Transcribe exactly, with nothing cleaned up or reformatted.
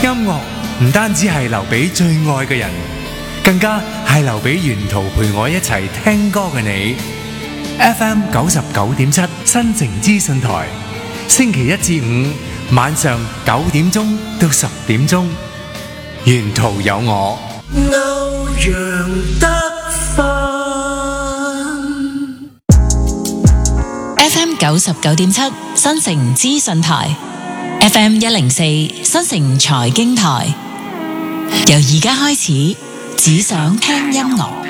音樂唔單止係留俾最愛嘅人，更加係留俾沿途陪我一齊聽歌嘅你。F M 九十九點七新城資訊台，星期一至五晚上九點鐘到十點鐘，沿途有我。 歐陽德 F M 九十九點七新城資訊台 ，F M 一零四新城財經台，由而家開始，只想聽音樂。